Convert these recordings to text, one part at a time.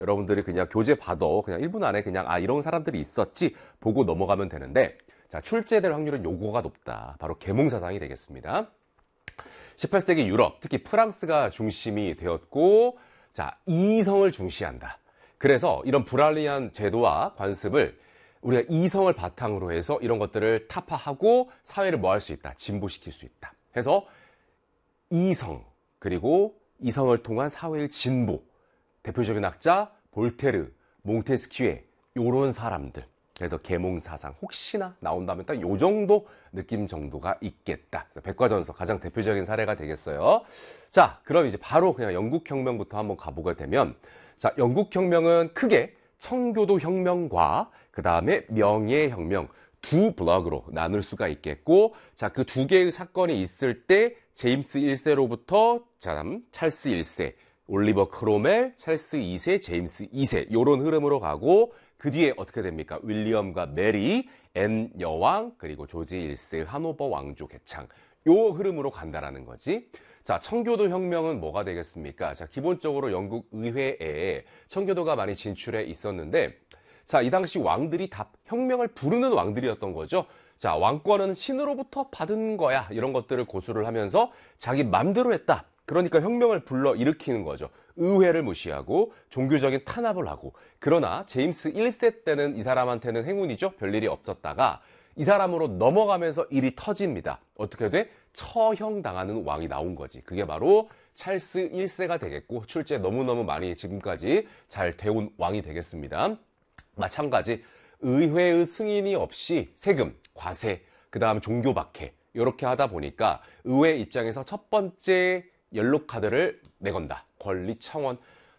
여러분들이 그냥 교재 봐도 그냥 1분 안에 그냥 이런 사람들이 있었지 보고 넘어가면 되는데, 자, 출제될 확률은 요거가 높다. 바로 계몽사상이 되겠습니다. 18세기 유럽, 특히 프랑스가 중심이 되었고, 자, 이성을 중시한다. 그래서 이런 불합리한 제도와 관습을 우리가 이성을 바탕으로 해서 이런 것들을 타파하고 사회를 뭐 할 수 있다? 진보시킬 수 있다. 해서 이성, 그리고 이성을 통한 사회의 진보. 대표적인 학자 볼테르, 몽테스키에 요런 사람들. 그래서 계몽사상 혹시나 나온다면 딱 요 정도 느낌 정도가 있겠다. 그래서 백과전서 가장 대표적인 사례가 되겠어요. 자, 그럼 이제 바로 그냥 영국혁명부터 한번 가보게 되면, 자, 영국혁명은 크게 청교도 혁명과 그 다음에 명예혁명 두 블록으로 나눌 수가 있겠고, 자, 그 두 개의 사건이 있을 때 제임스 1세로부터 찰스 1세, 올리버 크로멜, 찰스 2세, 제임스 2세 요런 흐름으로 가고, 그 뒤에 어떻게 됩니까? 윌리엄과 메리, 앤 여왕, 그리고 조지 1세 하노버 왕조 개창. 요 흐름으로 간다라는 거지. 자, 청교도 혁명은 뭐가 되겠습니까? 자, 기본적으로 영국 의회에 청교도가 많이 진출해 있었는데, 자, 이 당시 왕들이 다 혁명을 부르는 왕들이었던 거죠. 자, 왕권은 신으로부터 받은 거야. 이런 것들을 고수를 하면서 자기 맘대로 했다. 그러니까 혁명을 불러 일으키는 거죠. 의회를 무시하고 종교적인 탄압을 하고. 그러나 제임스 1세 때는 이 사람한테는 행운이죠. 별일이 없었다가 이 사람으로 넘어가면서 일이 터집니다. 어떻게 돼? 처형당하는 왕이 나온 거지. 그게 바로 찰스 1세가 되겠고, 출제 너무너무 많이 지금까지 잘 되온 왕이 되겠습니다. 마찬가지 의회의 승인이 없이 세금, 과세, 그 다음 종교 박해 이렇게 하다 보니까 의회 입장에서 첫 번째 옐로 카드를 내건다. 권리 청원.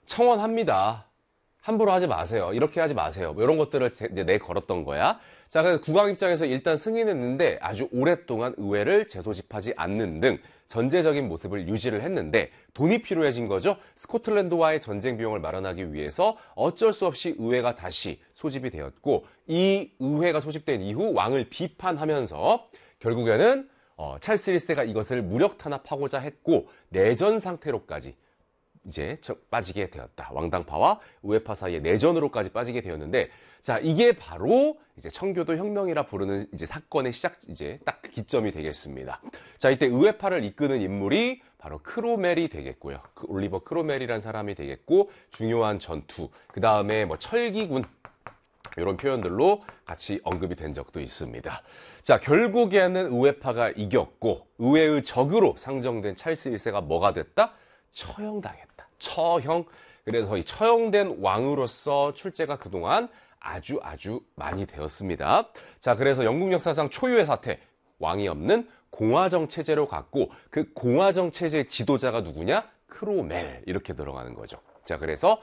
청원합니다. 함부로 하지 마세요. 이렇게 하지 마세요. 이런 것들을 이제 내걸었던 거야. 자, 그래서 국왕 입장에서 일단 승인했는데 아주 오랫동안 의회를 재소집하지 않는 등 전제적인 모습을 유지를 했는데 돈이 필요해진 거죠. 스코틀랜드와의 전쟁 비용을 마련하기 위해서 어쩔 수 없이 의회가 다시 소집이 되었고, 이 의회가 소집된 이후 왕을 비판하면서 결국에는 찰스 1세가 이것을 무력 탄압하고자 했고, 내전 상태로까지 이제 빠지게 되었다. 왕당파와 우회파 사이의 내전으로까지 빠지게 되었는데, 자, 이게 바로 이제 청교도 혁명이라 부르는 이제 사건의 시작, 이제 딱 기점이 되겠습니다. 자, 이때 우회파를 이끄는 인물이 바로 크로멜이 되겠고요. 올리버 크로멜이라는 사람이 되겠고, 중요한 전투, 그 다음에 뭐 철기군, 이런 표현들로 같이 언급이 된 적도 있습니다. 자, 결국에는 우회파가 이겼고, 의회의 적으로 상정된 찰스 1세가 뭐가 됐다? 처형당했다. 처형. 그래서 이 처형된 왕으로서 출제가 그동안 아주 많이 되었습니다. 자, 그래서 영국 역사상 초유의 사태, 왕이 없는 공화정 체제로 갔고, 그 공화정 체제의 지도자가 누구냐? 크로멜. 이렇게 들어가는 거죠. 자, 그래서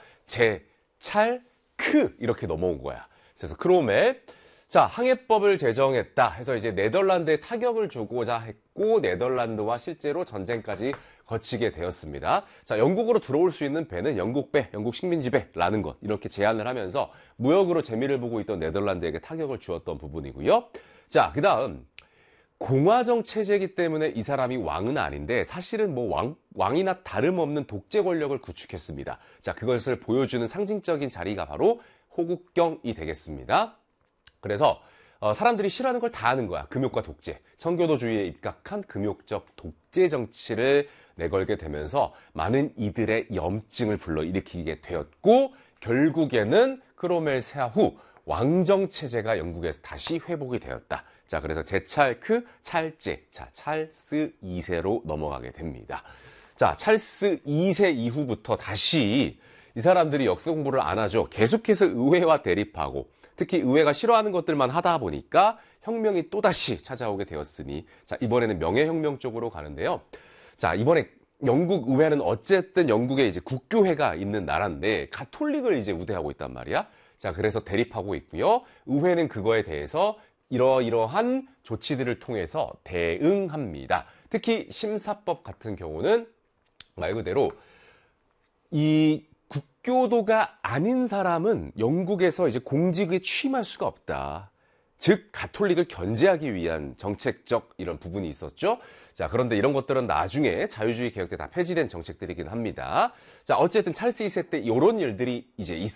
찰크 이렇게 넘어온 거야. 그래서 크로멜. 자, 항해법을 제정했다 해서 이제 네덜란드에 타격을 주고자 했고, 네덜란드와 실제로 전쟁까지 거치게 되었습니다. 자, 영국으로 들어올 수 있는 배는 영국배, 영국 식민지 배라는 것, 이렇게 제안을 하면서 무역으로 재미를 보고 있던 네덜란드에게 타격을 주었던 부분이고요. 자, 그 다음 공화정 체제이기 때문에 이 사람이 왕은 아닌데 사실은 뭐 왕이나 다름없는 독재 권력을 구축했습니다. 자, 그것을 보여주는 상징적인 자리가 바로 호국경이 되겠습니다. 그래서 사람들이 싫어하는 걸 다 하는 거야. 금욕과 독재. 청교도주의에 입각한 금욕적 독재 정치를 내걸게 되면서 많은 이들의 염증을 불러일으키게 되었고, 결국에는 크로멜 세하 후 왕정체제가 영국에서 다시 회복이 되었다. 자, 그래서 제찰크, 찰제, 자, 찰스 2세로 넘어가게 됩니다. 자, 찰스 2세 이후부터 다시 이 사람들이 역사 공부를 안 하죠. 계속해서 의회와 대립하고, 특히 의회가 싫어하는 것들만 하다 보니까 혁명이 또다시 찾아오게 되었으니, 자, 이번에는 명예혁명 쪽으로 가는데요. 자, 이번에 영국 의회는 어쨌든 영국에 이제 국교회가 있는 나라인데 가톨릭을 이제 우대하고 있단 말이야. 자, 그래서 대립하고 있고요. 의회는 그거에 대해서 이러이러한 조치들을 통해서 대응합니다. 특히 심사법 같은 경우는 말 그대로 이 국교도가 아닌 사람은 영국에서 이제 공직에 취임할 수가 없다. 즉 가톨릭을 견제하기 위한 정책적 이런 부분이 있었죠. 자, 그런데 이런 것들은 나중에 자유주의 개혁 때 다 폐지된 정책들이긴 합니다. 자, 어쨌든 찰스 2세 때 이런 일들이 이제